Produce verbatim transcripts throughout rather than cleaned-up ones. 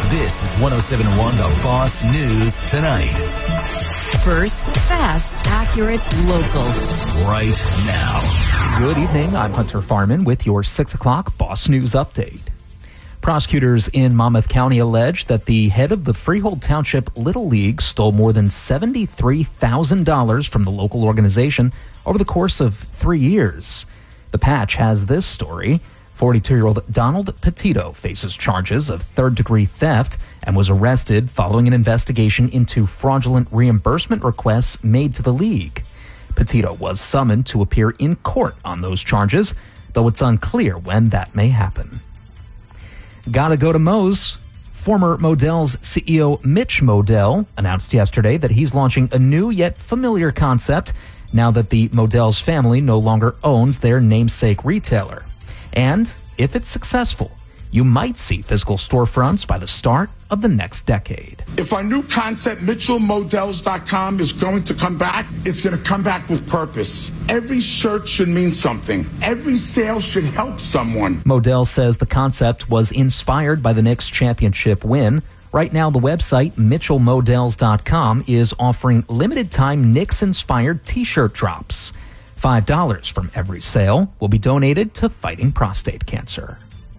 This is one oh seven point one The Boss News Tonight. First, fast, accurate, local. Right now. Good evening. I'm Hunter Farman with your six o'clock Boss News Update. Prosecutors in Monmouth County allege that the head of the Freehold Township Little League stole more than seventy-three thousand dollars from the local organization over the course of three years. The Patch has this story. forty-two-year-old Donald Petito faces charges of third-degree theft and was arrested following an investigation into fraudulent reimbursement requests made to the league. Petito was summoned to appear in court on those charges, though it's unclear when that may happen. Gotta go to Moe's. Former Modell's C E O Mitch Modell announced yesterday that he's launching a new yet familiar concept now that the Modell's family no longer owns their namesake retailer. And if it's successful, you might see physical storefronts by the start of the next decade. If our new concept, Mitchell Models dot com, is going to come back, it's going to come back with purpose. Every shirt should mean something. Every sale should help someone. Modell says the concept was inspired by the Knicks championship win. Right now, the website, Mitchell Models dot com, is offering limited-time Knicks-inspired T-shirt drops. five dollars from every sale will be donated to fighting prostate cancer.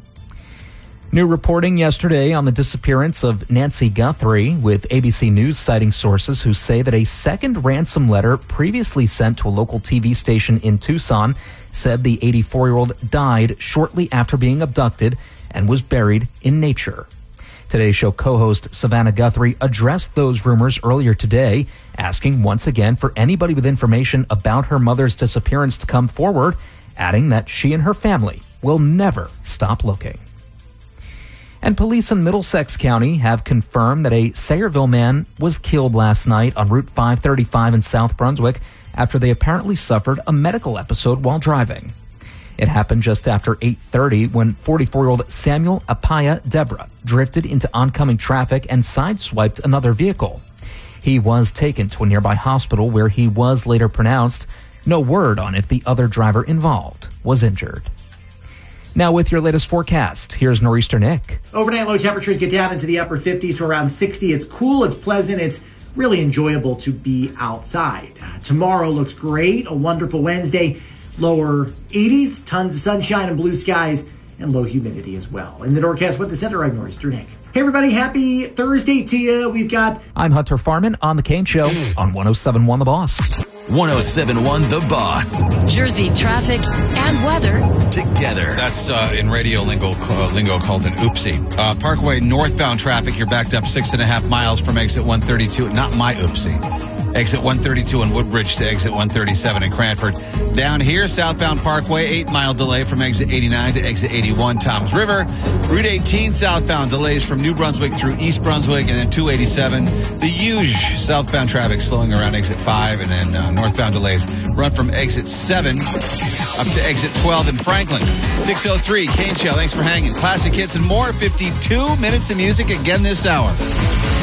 New reporting yesterday on the disappearance of Nancy Guthrie, with A B C News citing sources who say that a second ransom letter previously sent to a local T V station in Tucson said the eighty-four-year-old died shortly after being abducted and was buried in nature. Today's Show co-host Savannah Guthrie addressed those rumors earlier today, asking once again for anybody with information about her mother's disappearance to come forward, adding that she and her family will never stop looking. And police in Middlesex County have confirmed that a Sayreville man was killed last night on Route five thirty-five in South Brunswick after they apparently suffered a medical episode while driving. It happened just after eight thirty when forty-four-year-old Samuel Apaya Deborah drifted into oncoming traffic and sideswiped another vehicle. He was taken to a nearby hospital where he was later pronounced. No word on if the other driver involved was injured. Now with your latest forecast, here's Nor'easter Nick. Overnight low temperatures get down into the upper fifties to around sixty. It's cool, it's pleasant, it's really enjoyable to be outside. Uh, tomorrow looks great, a wonderful Wednesday. Lower eighties, tons of sunshine and blue skies, and low humidity as well. In the Norcast with the Center, I'm Nor'easter Nick. Hey everybody, happy Thursday to you. We've got... I'm Hunter Farman on The Kane Show on one oh seven point one The Boss. one oh seven point one The Boss. Jersey traffic and weather together. That's uh, in radio lingo, uh, lingo called an oopsie. Uh, Parkway northbound traffic, you're backed up six and a half miles from exit one thirty-two. Not my oopsie. Exit one thirty-two in Woodbridge to exit one thirty-seven in Cranford. Down here, southbound Parkway, eight-mile delay from exit eighty-nine to exit eighty-one, Toms River. Route eighteen, southbound delays from New Brunswick through East Brunswick, and then two eighty-seven. The huge southbound traffic slowing around exit five, and then uh, northbound delays run from exit seven up to exit twelve in Franklin. six oh three, Kane Show, thanks for hanging. Classic hits and more, fifty-two minutes of music again this hour.